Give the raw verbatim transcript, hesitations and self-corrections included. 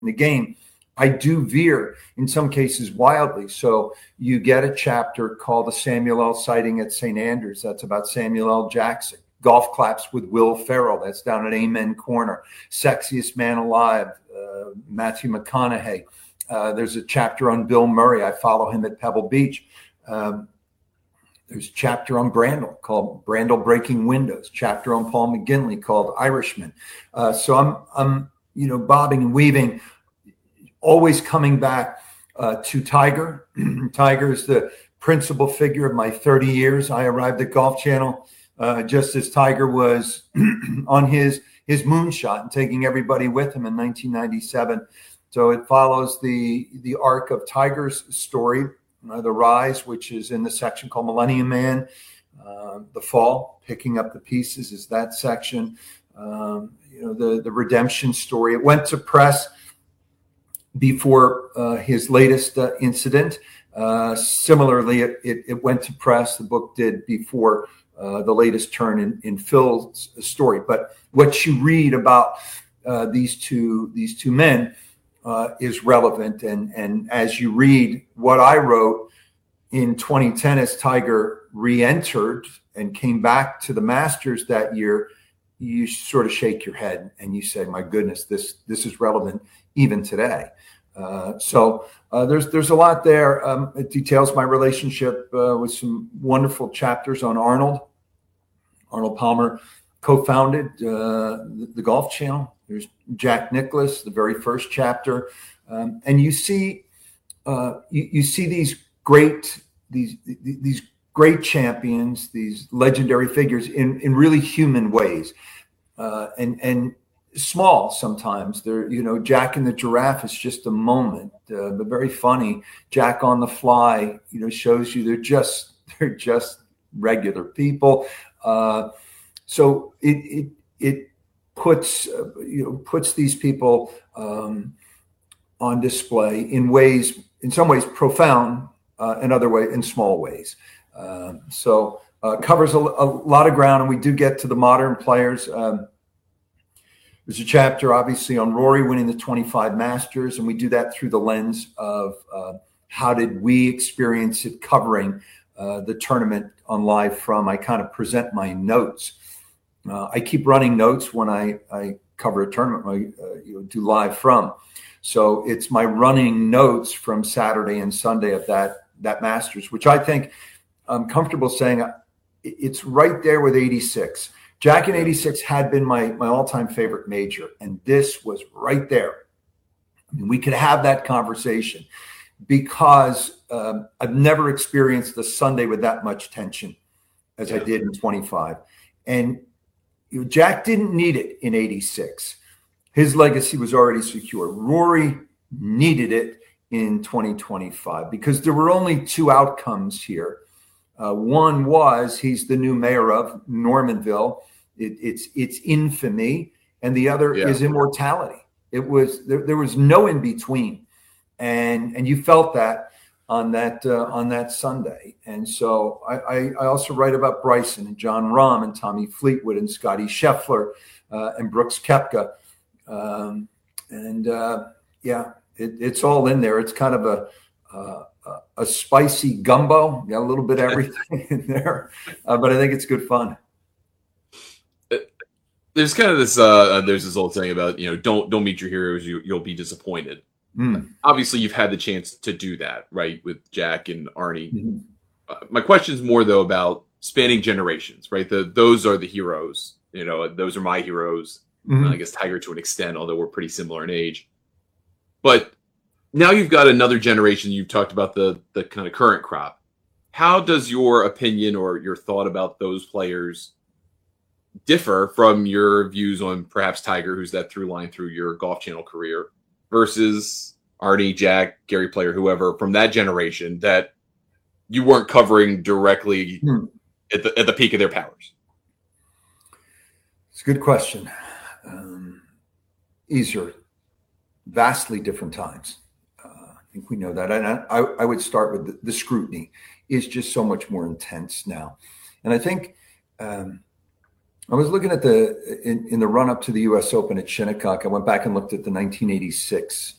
the game, I do veer in some cases wildly. So you get a chapter called The Samuel L. Sighting at Saint Andrews. That's about Samuel L. Jackson. Golf Claps with Will Ferrell. That's down at Amen Corner. Sexiest Man Alive, uh, Matthew McConaughey. Uh, there's a chapter on Bill Murray. I follow him at Pebble Beach. Um, there's a chapter on Brandel called Brandel Breaking Windows. Chapter on Paul McGinley called Irishman. Uh, so I'm, I'm, you know, bobbing and weaving, always coming back uh, to Tiger. Tiger is the principal figure of my thirty years. I arrived at Golf Channel uh, just as Tiger was on his his moonshot and taking everybody with him in nineteen ninety-seven. So it follows the the arc of Tiger's story, uh, the rise, which is in the section called Millennium Man. Uh, the fall, picking up the pieces, is that section. Um, you know, the the redemption story. It went to press before uh, his latest uh, incident. Uh, similarly, it, it, it went to press. The book did before uh, the latest turn in, in Phil's story. But what you read about uh, these two these two men uh, is relevant. And and as you read what I wrote in twenty ten, as Tiger re-entered and came back to the Masters that year, you sort of shake your head and you say, "My goodness, this this is relevant even today." Uh, so uh, there's there's a lot there. Um, it details my relationship uh, with some wonderful chapters on Arnold. Arnold Palmer co-founded uh, the, the Golf Channel. There's Jack Nicklaus, the very first chapter, um, and you see uh, you, you see these great these these great champions, these legendary figures in in really human ways, uh, and and. small sometimes. They're, you know, Jack and the Giraffe is just a moment, uh, but very funny. Jack on the Fly, you know, shows you they're just they're just regular people. Uh, so it it it puts uh, you know puts these people um, on display in ways, in some ways profound, uh, in other ways in small ways. Uh, so uh, covers a, a lot of ground, and we do get to the modern players. Um, There's a chapter, obviously, on Rory winning the twenty-five Masters, and we do that through the lens of uh, how did we experience it covering uh, the tournament on Live From. I kind of present my notes. Uh, I keep running notes when I, I cover a tournament, I uh, you know, do Live From. So it's my running notes from Saturday and Sunday of that, that Masters, which I think I'm comfortable saying it's right there with eighty-six. Jack in eighty-six had been my, my all-time favorite major, and this was right there. I mean, we could have that conversation because um, I've never experienced the Sunday with that much tension as yeah. I did in twenty-five. And you know, Jack didn't need it in eighty-six. His legacy was already secure. Rory needed it in twenty twenty-five because there were only two outcomes here. Uh, one was he's the new mayor of Normanville. It, it's it's infamy, and the other yeah. is immortality. It was there, there was no in between, and and you felt that on that uh, on that Sunday. And so I, I, I also write about Bryson and John Rahm and Tommy Fleetwood and Scotty Scheffler uh, and Brooks Koepka, um, and uh, yeah, it, it's all in there. It's kind of a uh, a spicy gumbo. Got a little bit of everything in there, uh, but I think it's good fun. There's kind of this. Uh, there's this old saying about, you know, don't don't meet your heroes, you you'll be disappointed. Mm. Obviously, you've had the chance to do that, right, with Jack and Arnie. Mm-hmm. Uh, my question is more though about spanning generations, right? The those are the heroes. You know, those are my heroes. Mm-hmm. Uh, I guess Tiger to an extent, although we're pretty similar in age. But now you've got another generation. You've talked about the the kind of current crop. How does your opinion or your thought about those players differ from your views on perhaps Tiger, who's that through line through your Golf Channel career, versus Arnie, Jack, Gary Player, whoever from that generation that you weren't covering directly hmm. at the at the peak of their powers? It's a good question. Um, these are vastly different times. Uh, I think we know that. And I, I would start with the, the scrutiny is just so much more intense now. And I think um, I was looking at the in, in the run up to the U S Open at Shinnecock. I went back and looked at the nineteen eighty-six